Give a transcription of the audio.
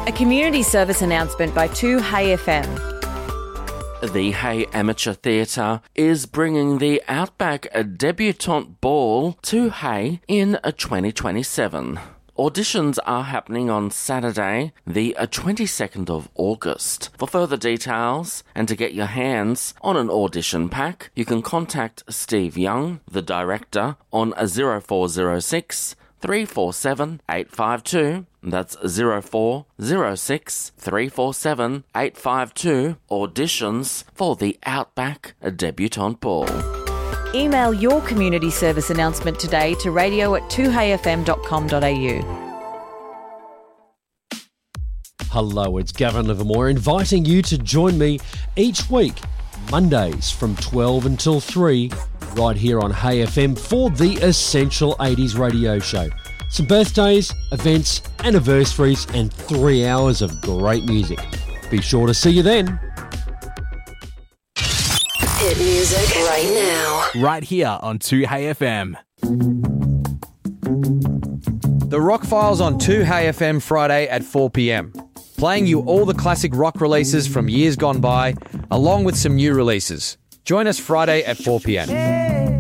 A community service announcement by 2Hey FM. The Hey Amateur Theatre is bringing the Outback Debutante Ball to Hey in 2027. Auditions are happening on Saturday, the 22nd of August. For further details and to get your hands on an audition pack, you can contact Steve Young, the director, on 0406 347 852. That's 0406 347 852. Auditions for the Outback Debutante Ball. Email your community service announcement today to radio@2heyfm.com.au. Hello, it's Gavin Livermore inviting you to join me each week, Mondays from 12 until 3, right here on Hey FM for the Essential 80s radio show. Some birthdays, events, anniversaries, and 3 hours of great music. Be sure to see you then. Hit music right now. Right here on 2Hey FM. The Rock Files on 2Hey FM Friday at 4 p.m. Playing you all the classic rock releases from years gone by, along with some new releases. Join us Friday at 4 p.m.